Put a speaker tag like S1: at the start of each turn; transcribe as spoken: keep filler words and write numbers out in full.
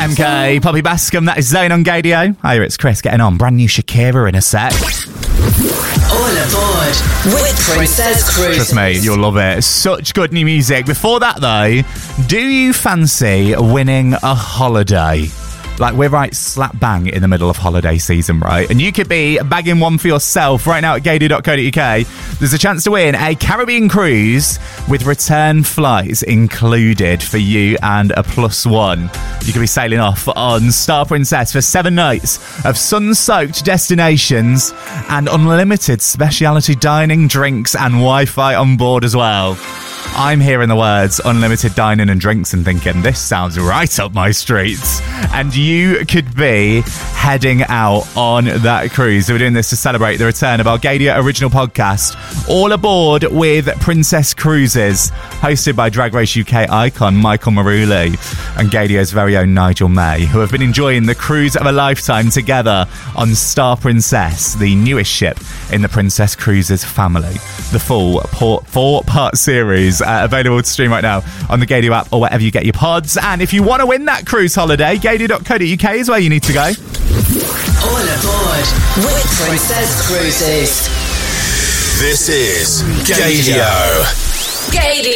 S1: M K, Poppy Bascom, that is Zane on Gadio. Hiya, it's Chris getting on. Brand new Shakira in a sec.
S2: All aboard with Princess Cruises.
S1: Trust me, you'll love it. Such good new music. Before that, though, do you fancy winning a holiday? Like, we're right slap bang in the middle of holiday season, right? And you could be bagging one for yourself right now at gadio dot co dot uk. There's a chance to win a Caribbean cruise with return flights included for you and a plus one. You could be sailing off on Star Princess for seven nights of sun-soaked destinations and unlimited specialty dining, drinks and Wi-Fi on board as well. I'm hearing the words unlimited dining and drinks and thinking, this sounds right up my streets. And you could be heading out on that cruise. We're doing this to celebrate the return of our Gadio original podcast, All Aboard with Princess Cruises, hosted by Drag Race U K icon Michael Maruli and Gadio's very own Nigel May, who have been enjoying the cruise of a lifetime together on Star Princess, the newest ship in the Princess Cruises family. The full four-part series uh, available to stream right now on the Gadio app or wherever you get your pods. And if you want to win that cruise holiday, gadio dot co dot uk is where you need to go.
S2: All aboard with Princess Cruises.
S3: This is Gadio.
S2: Gadio.